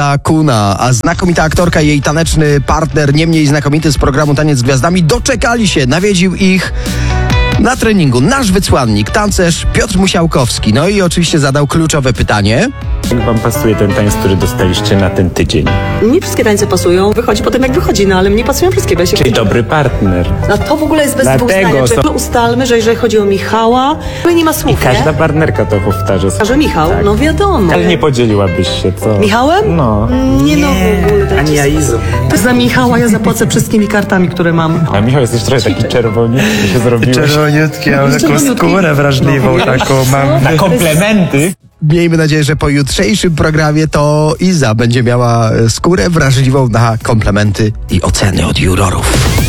Kuna, a znakomita aktorka i jej taneczny partner, nie mniej znakomity z programu Taniec z Gwiazdami, doczekali się. Nawiedził ich na treningu nasz wysłannik, tancerz Piotr Musiałkowski. No i oczywiście zadał kluczowe pytanie. Jak wam pasuje ten tańc, który dostaliście na ten tydzień? Nie wszystkie tańce pasują, wychodzi potem jak wychodzi, no ale mnie pasują wszystkie. Bo ja się... Czyli dobry partner. No to w ogóle jest bez dwóch zdań. Ustalmy, że jeżeli chodzi o Michała, to nie ma słów, I każda nie? partnerka to powtarza. Że Michał, Tak. no wiadomo. Ale nie podzieliłabyś się, co? Michałem? No. Nie, no w ogóle. Ani ja Izu. Za Michała ja zapłacę wszystkimi kartami, które mam. A Michał, jesteś trochę taki czerwoniutki, się zrobiłeś. Czerwoniutki, ale taką skórę wrażliwą, taką mam. Na komplementy. Miejmy nadzieję, że po jutrzejszym programie to Iza będzie miała skórę wrażliwą na komplementy i oceny od jurorów.